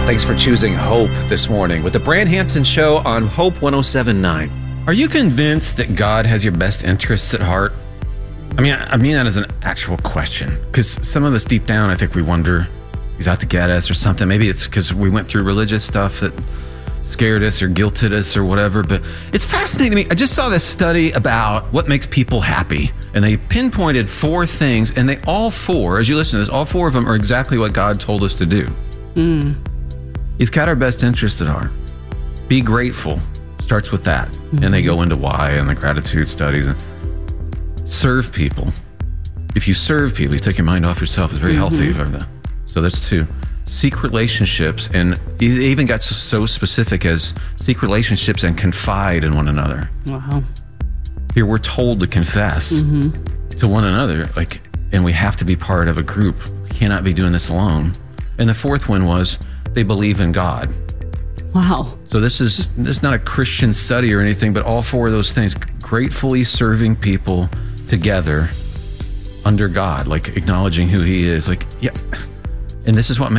Thanks for choosing Hope this morning with the Brand Hansen Show on Hope 107.9. Are you convinced that God has your best interests at heart? I mean that as an actual question, because some of us deep down, I think we wonder, he's out to get us or something. Maybe it's because we went through religious stuff that scared us or guilted us or whatever, but it's fascinating to me. I just saw this study about what makes people happy, and they pinpointed 4 things, and they all 4, as you listen to this, all 4 of them are exactly what God told us to do. He's got our best interest at heart. Be grateful. Starts with that. And they go into why and the gratitude studies. Serve people. If you serve people, you take your mind off yourself. It's very healthy. So that's 2. Seek relationships. And they even got so specific as seek relationships and confide in one another. Wow. Here we're told to confess to one another, and we have to be part of a group. We cannot be doing this alone. And the 4th one was they believe in God. Wow. So this is not a Christian study or anything, but all 4 of those things, gratefully serving people together under God, acknowledging who he is. And this is what makes